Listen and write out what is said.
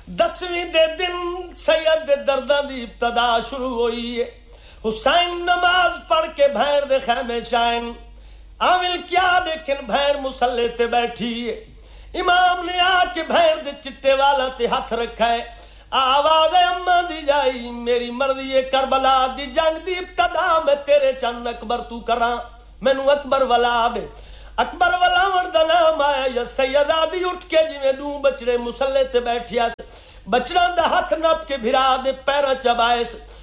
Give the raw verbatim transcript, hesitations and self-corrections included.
दसवीं दे दिन सैयद दे दर्दां दी इब्तदा शुरू हुई है। हुसैन नमाज पढ़ के भैर दे खैमे चाइन आमिल क्या लेकिन भैर मुसल्ले ते बैठी है। इमाम ने आके भैर दे चिट्टे वाला ते हाथ रखा है। आवाज अम्मा दी जाई मेरी मर्जी है करबला दी जंग दी इब्तदा मैं तेरे चंद अकबर तू करा मैनू अकबर वाला दे। अकबर वाला दा नाम आया या सैयदा दी उठ के जिवें दू बचड़े मुसल्ले ते बैठिया बचड़ा दा हाथ नप के भिरा दे पैरा चबाए